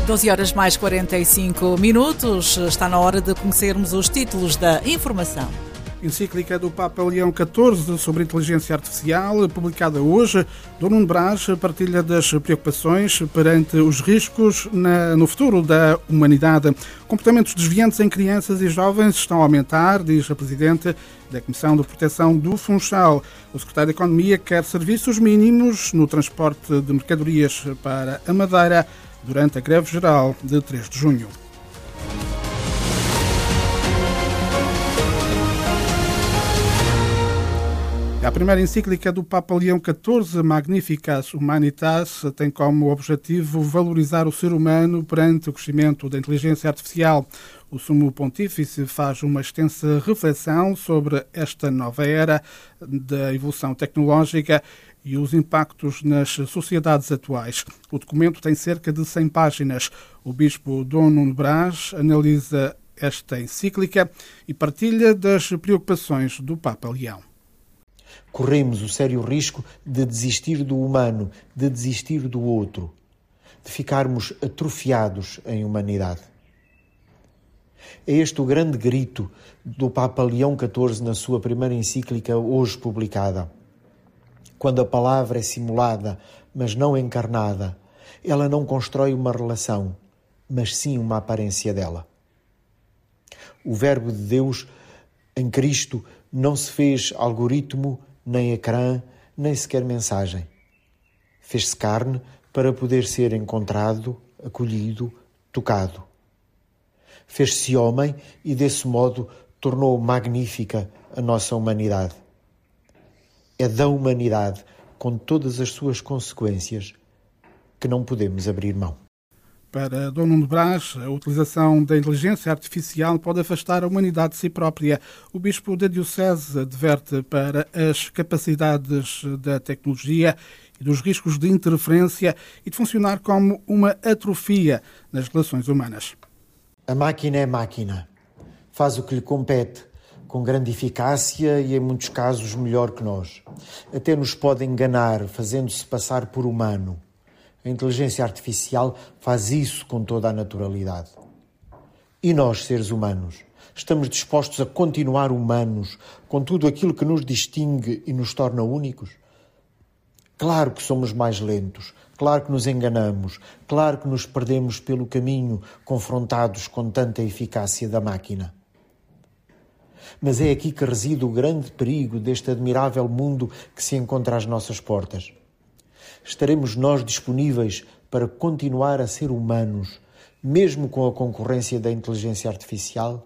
12 horas mais 45 minutos. Está na hora de conhecermos os títulos da informação. Encíclica do Papa Leão XIV sobre inteligência artificial, publicada hoje. Dom Nuno Brás partilha das preocupações perante os riscos no futuro da humanidade. Comportamentos desviantes em crianças e jovens estão a aumentar, diz a Presidente da Comissão de Proteção do Funchal. O Secretário de Economia quer serviços mínimos no transporte de mercadorias para a Madeira durante a greve geral de 3 de junho. A primeira encíclica do Papa Leão XIV, Magnificat Humanitas, tem como objetivo valorizar o ser humano perante o crescimento da inteligência artificial. O Sumo Pontífice faz uma extensa reflexão sobre esta nova era da evolução tecnológica e os impactos nas sociedades atuais. O documento tem cerca de 100 páginas. O bispo Dom Nuno Brás analisa esta encíclica e partilha das preocupações do Papa Leão. Corremos o sério risco de desistir do humano, de desistir do outro, de ficarmos atrofiados em humanidade. É este o grande grito do Papa Leão XIV na sua primeira encíclica hoje publicada. Quando a palavra é simulada, mas não encarnada, ela não constrói uma relação, mas sim uma aparência dela. O Verbo de Deus em Cristo não se fez algoritmo, nem ecrã, nem sequer mensagem. Fez-se carne para poder ser encontrado, acolhido, tocado. Fez-se homem e, desse modo, tornou magnífica a nossa humanidade. É da humanidade, com todas as suas consequências, que não podemos abrir mão. Para Dom Nuno Brás, a utilização da inteligência artificial pode afastar a humanidade de si própria. O bispo da Diocese adverte para as capacidades da tecnologia e dos riscos de interferência e de funcionar como uma atrofia nas relações humanas. A máquina é máquina. Faz o que lhe compete, com grande eficácia e, em muitos casos, melhor que nós. Até nos pode enganar, fazendo-se passar por humano. A inteligência artificial faz isso com toda a naturalidade. E nós, seres humanos, estamos dispostos a continuar humanos com tudo aquilo que nos distingue e nos torna únicos? Claro que somos mais lentos, claro que nos enganamos, claro que nos perdemos pelo caminho, confrontados com tanta eficácia da máquina. Mas é aqui que reside o grande perigo deste admirável mundo que se encontra às nossas portas. Estaremos nós disponíveis para continuar a ser humanos, mesmo com a concorrência da inteligência artificial?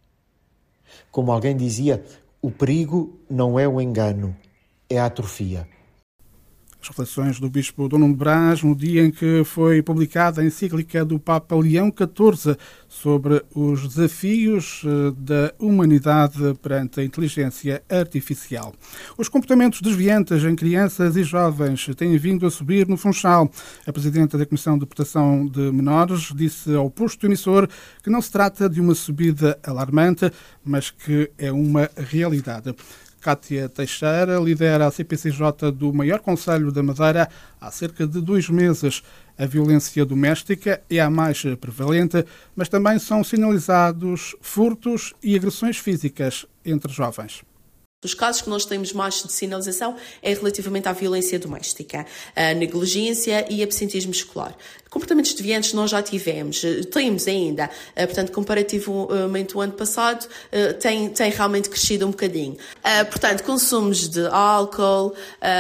Como alguém dizia, o perigo não é o engano, é a atrofia. As reflexões do bispo Dom Nuno Brás no dia em que foi publicada a encíclica do Papa Leão XIV sobre os desafios da humanidade perante a inteligência artificial. Os comportamentos desviantes em crianças e jovens têm vindo a subir no Funchal. A Presidente da Comissão de Proteção de Menores disse ao posto emissor que não se trata de uma subida alarmante, mas que é uma realidade. Cátia Teixeira lidera a CPCJ do maior concelho da Madeira há cerca de 2 meses. A violência doméstica é a mais prevalente, mas também são sinalizados furtos e agressões físicas entre jovens. Os casos que nós temos mais de sinalização é relativamente à violência doméstica, a negligência e absentismo escolar. Comportamentos desviantes nós já temos ainda, portanto, comparativamente ao ano passado, tem realmente crescido um bocadinho. Portanto, consumos de álcool,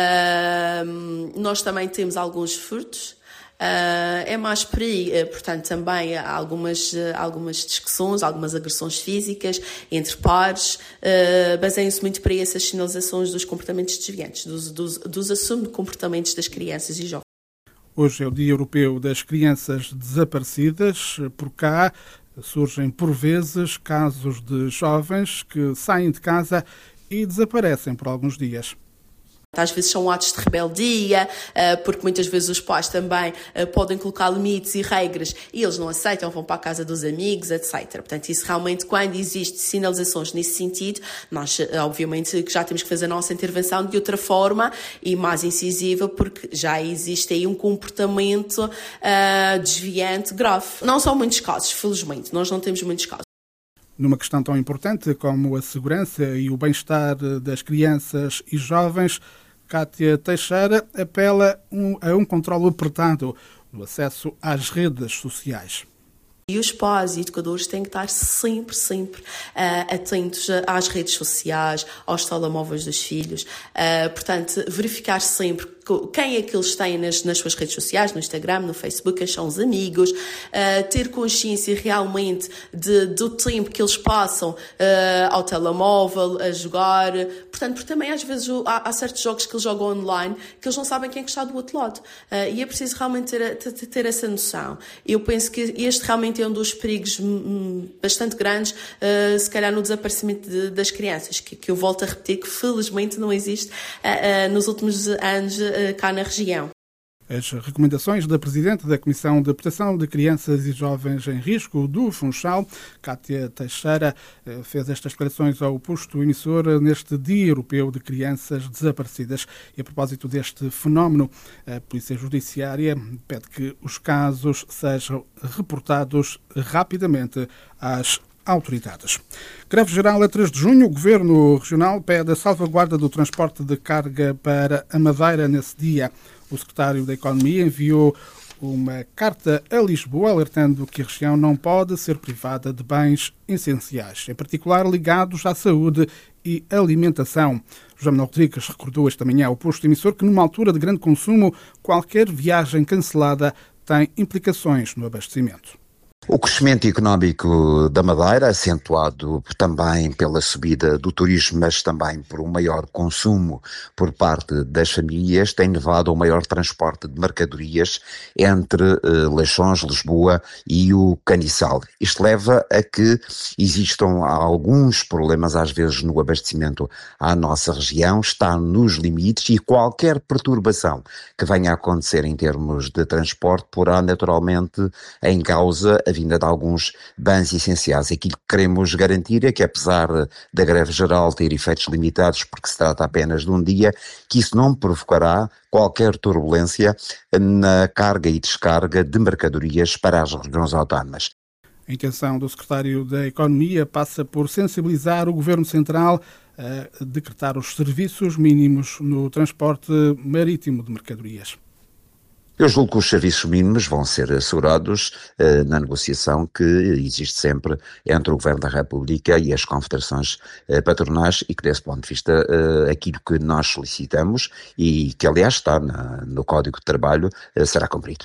nós também temos alguns furtos. É mais por aí, portanto, também há algumas discussões, algumas agressões físicas entre pares, baseiam-se muito para essas sinalizações dos comportamentos desviantes, dos assumo de comportamentos das crianças e jovens. Hoje é o Dia Europeu das Crianças Desaparecidas. Por cá surgem, por vezes, casos de jovens que saem de casa e desaparecem por alguns dias. Às vezes são atos de rebeldia, porque muitas vezes os pais também podem colocar limites e regras e eles não aceitam, vão para a casa dos amigos, etc. Portanto, isso realmente, quando existem sinalizações nesse sentido, nós obviamente que já temos que fazer a nossa intervenção de outra forma e mais incisiva, porque já existe aí um comportamento desviante grave. Não são muitos casos, felizmente, nós não temos muitos casos. Numa questão tão importante como a segurança e o bem-estar das crianças e jovens, Cátia Teixeira apela a um controle apertado do acesso às redes sociais. E os pais e educadores têm que estar sempre atentos às redes sociais, aos telemóveis dos filhos. Portanto, verificar sempre quem é que eles têm nas suas redes sociais, no Instagram, no Facebook, quem são os amigos, ter consciência realmente do tempo que eles passam ao telemóvel, a jogar. Portanto, porque também às vezes há certos jogos que eles jogam online que eles não sabem quem é que está do outro lado. E é preciso realmente ter essa noção. Eu penso que este realmente é um dos perigos bastante grandes, se calhar no desaparecimento das crianças, que eu volto a repetir que felizmente não existe nos últimos anos cá na região. As recomendações da Presidente da Comissão de Proteção de Crianças e Jovens em Risco do Funchal, Cátia Teixeira, fez estas declarações ao posto emissor neste Dia Europeu de Crianças Desaparecidas. E a propósito deste fenómeno, a Polícia Judiciária pede que os casos sejam reportados rapidamente às autoridades. Greve geral a 3 de junho. O Governo Regional pede a salvaguarda do transporte de carga para a Madeira nesse dia. O secretário da Economia enviou uma carta a Lisboa alertando que a região não pode ser privada de bens essenciais, em particular ligados à saúde e alimentação. José Manuel Rodrigues recordou esta manhã ao posto emissor que numa altura de grande consumo, qualquer viagem cancelada tem implicações no abastecimento. O crescimento económico da Madeira, acentuado também pela subida do turismo, mas também por um maior consumo por parte das famílias, tem levado ao maior transporte de mercadorias entre Leixões, Lisboa e o Caniçal. Isto leva a que existam alguns problemas, às vezes, no abastecimento à nossa região, está nos limites e qualquer perturbação que venha a acontecer em termos de transporte porá naturalmente em causa a vinda de alguns bens essenciais. Aquilo que queremos garantir é que, apesar da greve geral ter efeitos limitados, porque se trata apenas de um dia, que isso não provocará qualquer turbulência na carga e descarga de mercadorias para as regiões autónomas. A intenção do secretário da Economia passa por sensibilizar o Governo Central a decretar os serviços mínimos no transporte marítimo de mercadorias. Eu julgo que os serviços mínimos vão ser assegurados na negociação que existe sempre entre o Governo da República e as confederações patronais e que, desse ponto de vista, aquilo que nós solicitamos e que, aliás, está no Código de Trabalho, será cumprido.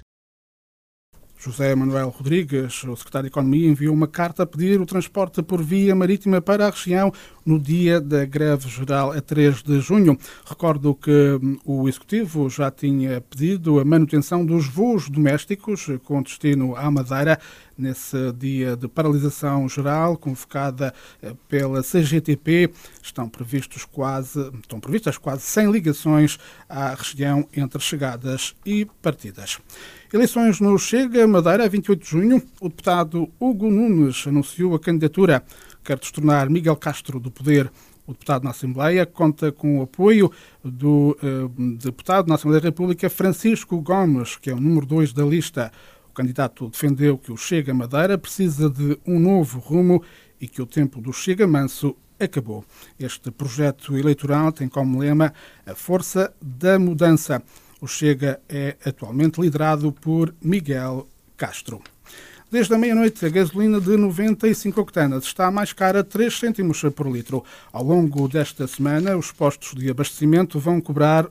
José Manuel Rodrigues, o secretário de Economia, enviou uma carta a pedir o transporte por via marítima para a região no dia da greve geral a 3 de junho. Recordo que o Executivo já tinha pedido a manutenção dos voos domésticos com destino à Madeira nesse dia de paralisação geral convocada pela CGTP. Estão previstas quase 100 ligações à região entre chegadas e partidas. Eleições no Chega, Madeira, a 28 de junho. O deputado Hugo Nunes anunciou a candidatura. Quer destornar Miguel Castro do poder. O deputado na Assembleia conta com o apoio do deputado na Assembleia da República Francisco Gomes, que é o número 2 da lista. O candidato defendeu que o Chega Madeira precisa de um novo rumo e que o tempo do Chega Manso acabou. Este projeto eleitoral tem como lema a força da mudança. O Chega é atualmente liderado por Miguel Castro. Desde a meia-noite, a gasolina de 95 octanas está mais cara 3 cêntimos por litro. Ao longo desta semana, os postos de abastecimento vão cobrar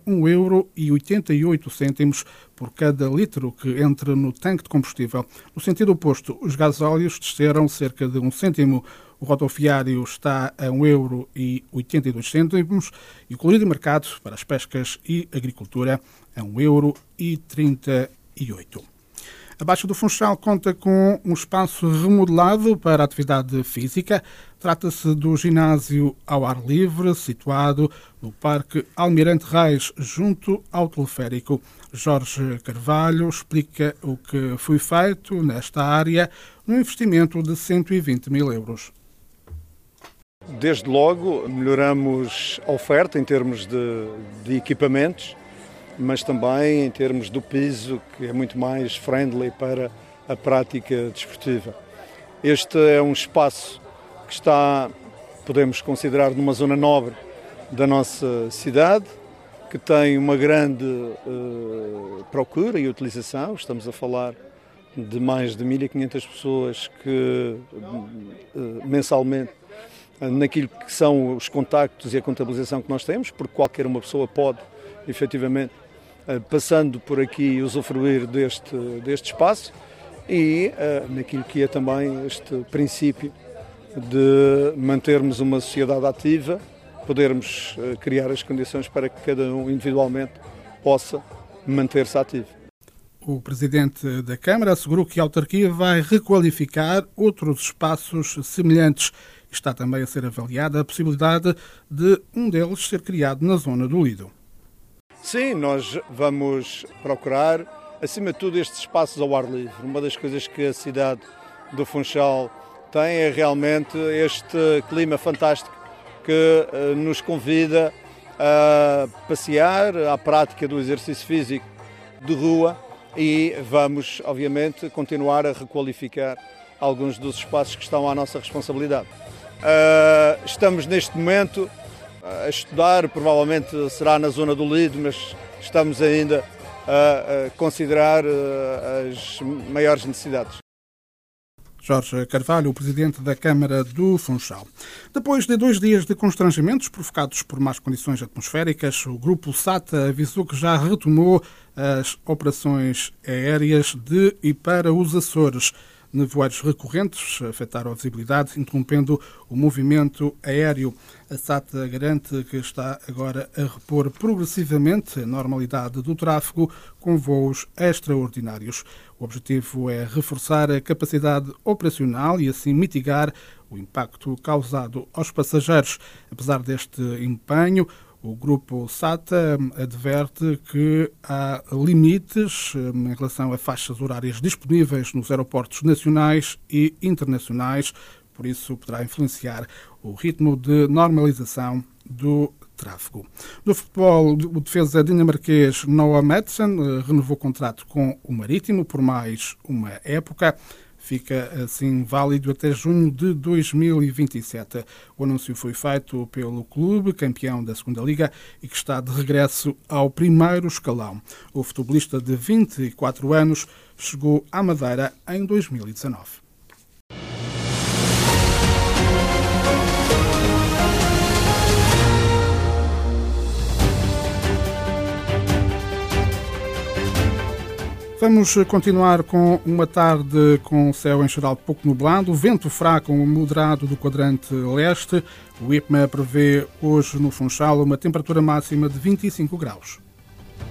1,88 € por cada litro que entre no tanque de combustível. No sentido oposto, os gasóleos desceram cerca de 1 cêntimo. O rodoviário está a 1,82 € e o colorido mercado para as pescas e agricultura a 1,38 €. A Baixa do Funchal conta com um espaço remodelado para a atividade física. Trata-se do ginásio ao ar livre, situado no Parque Almirante Reis, junto ao teleférico. Jorge Carvalho explica o que foi feito nesta área, num investimento de 120 mil euros. Desde logo, melhoramos a oferta em termos de equipamentos, mas também em termos do piso, que é muito mais friendly para a prática desportiva. Este é um espaço que está, podemos considerar, numa zona nobre da nossa cidade, que tem uma grande procura e utilização. Estamos a falar de mais de 1.500 pessoas que mensalmente, naquilo que são os contactos e a contabilização que nós temos, porque qualquer uma pessoa pode, efetivamente, passando por aqui, usufruir deste espaço e naquilo que é também este princípio de mantermos uma sociedade ativa, podermos criar as condições para que cada um individualmente possa manter-se ativo. O presidente da Câmara assegurou que a autarquia vai requalificar outros espaços semelhantes. Está também a ser avaliada a possibilidade de um deles ser criado na zona do Lido. Sim, nós vamos procurar, acima de tudo, estes espaços ao ar livre. Uma das coisas que a cidade do Funchal tem é realmente este clima fantástico que nos convida a passear, à prática do exercício físico de rua, e vamos, obviamente, continuar a requalificar alguns dos espaços que estão à nossa responsabilidade. Estamos neste momento a estudar, provavelmente será na zona do Lido, mas estamos ainda a considerar as maiores necessidades. Jorge Carvalho, o presidente da Câmara do Funchal. Depois de 2 dias de constrangimentos provocados por más condições atmosféricas, o Grupo SATA avisou que já retomou as operações aéreas de e para os Açores. Nevoeiros recorrentes afetaram a visibilidade, interrompendo o movimento aéreo. A SATA garante que está agora a repor progressivamente a normalidade do tráfego com voos extraordinários. O objetivo é reforçar a capacidade operacional e assim mitigar o impacto causado aos passageiros. Apesar deste empenho, o Grupo SATA adverte que há limites em relação a faixas horárias disponíveis nos aeroportos nacionais e internacionais, por isso poderá influenciar o ritmo de normalização do tráfego. No futebol, o defesa dinamarquês Noah Madsen renovou o contrato com o Marítimo por mais uma época. Fica assim válido até junho de 2027. O anúncio foi feito pelo clube, campeão da Segunda Liga, e que está de regresso ao primeiro escalão. O futebolista de 24 anos chegou à Madeira em 2019. Vamos continuar com uma tarde com o céu em geral pouco nublado, vento fraco moderado do quadrante leste. O IPMA prevê hoje no Funchal uma temperatura máxima de 25 graus.